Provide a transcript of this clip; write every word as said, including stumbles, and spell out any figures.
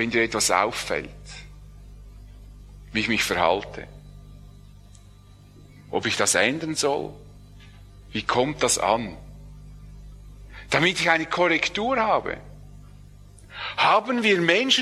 wenn dir etwas auffällt, wie ich mich verhalte, ob ich das ändern soll, wie kommt das an, damit ich eine Korrektur habe. Haben wir Menschen